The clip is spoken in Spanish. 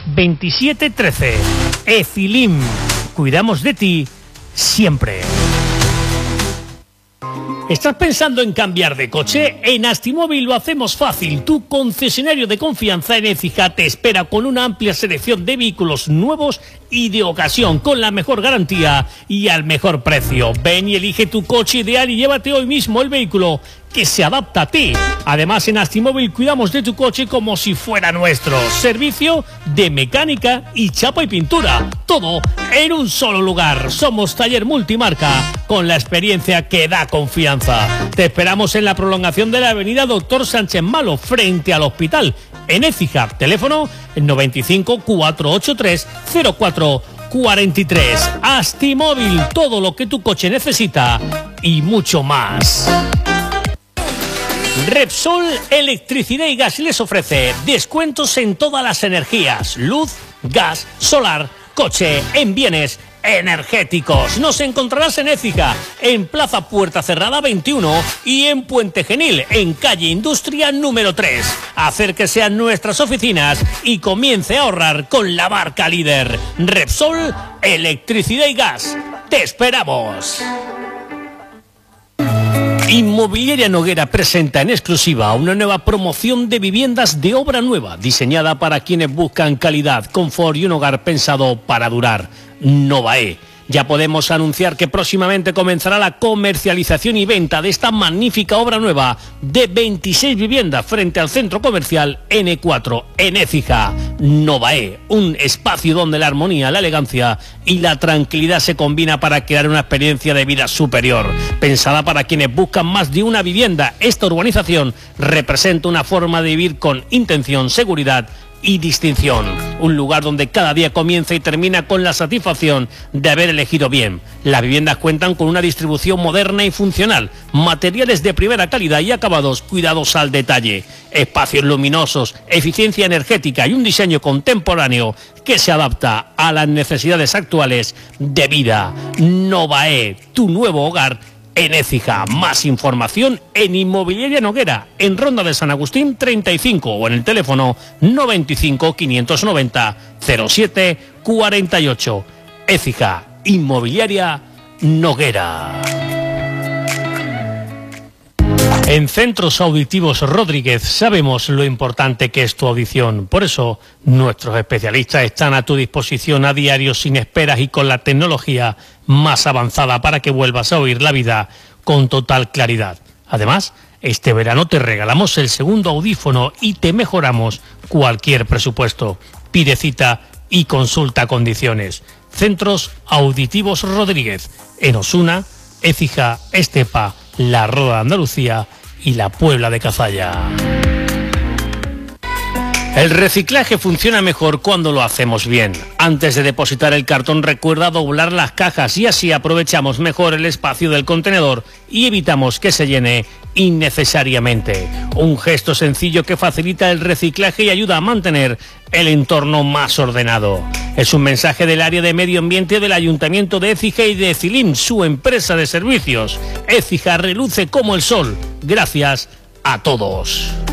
2713. Efilim, cuidamos de ti siempre. ¿Estás pensando en cambiar de coche? En Astimóvil lo hacemos fácil. Tu concesionario de confianza en Écija te espera con una amplia selección de vehículos nuevos y de ocasión, con la mejor garantía y al mejor precio. Ven y elige tu coche ideal y llévate hoy mismo el vehículo que se adapta a ti. Además, en Astimóvil cuidamos de tu coche como si fuera nuestro. Servicio de mecánica y chapa y pintura. Todo en un solo lugar. Somos taller multimarca con la experiencia que da confianza. Te esperamos en la prolongación de la avenida Doctor Sánchez Malo, frente al hospital, en Écija. Teléfono 95 483 0443. Astimóvil, todo lo que tu coche necesita y mucho más. Repsol Electricidad y Gas les ofrece descuentos en todas las energías: luz, gas, solar, coche, en bienes energéticos. Nos encontrarás en Écija, en Plaza Puerta Cerrada 21 y en Puente Genil, en calle Industria número 3. Acérquese a nuestras oficinas y comience a ahorrar con la marca líder. Repsol Electricidad y Gas. ¡Te esperamos! Inmobiliaria Noguera presenta en exclusiva una nueva promoción de viviendas de obra nueva, diseñada para quienes buscan calidad, confort y un hogar pensado para durar. Novae. Ya podemos anunciar que próximamente comenzará la comercialización y venta de esta magnífica obra nueva de 26 viviendas frente al centro comercial N4 en Écija. Novae, un espacio donde la armonía, la elegancia y la tranquilidad se combina para crear una experiencia de vida superior. Pensada para quienes buscan más de una vivienda, esta urbanización representa una forma de vivir con intención, seguridad y distinción. Un lugar donde cada día comienza y termina con la satisfacción de haber elegido bien. Las viviendas cuentan con una distribución moderna y funcional, materiales de primera calidad y acabados cuidados al detalle, espacios luminosos, eficiencia energética y un diseño contemporáneo que se adapta a las necesidades actuales de vida. Novae, tu nuevo hogar en Écija. Más información en Inmobiliaria Noguera, en Ronda de San Agustín 35 o en el teléfono 95 590 07 48. Écija, Inmobiliaria Noguera. En Centros Auditivos Rodríguez sabemos lo importante que es tu audición. Por eso, nuestros especialistas están a tu disposición a diario, sin esperas y con la tecnología más avanzada para que vuelvas a oír la vida con total claridad. Además, este verano te regalamos el segundo audífono y te mejoramos cualquier presupuesto. Pide cita y consulta condiciones. Centros Auditivos Rodríguez, en Osuna, Écija, Estepa, La Roda de Andalucía y la Puebla de Cazalla. El reciclaje funciona mejor cuando lo hacemos bien. Antes de depositar el cartón, recuerda doblar las cajas y así aprovechamos mejor el espacio del contenedor y evitamos que se llene innecesariamente. Un gesto sencillo que facilita el reciclaje y ayuda a mantener el entorno más ordenado. Es un mensaje del área de medio ambiente del Ayuntamiento de Écija y de Efilim, su empresa de servicios. Écija reluce como el sol. Gracias a todos.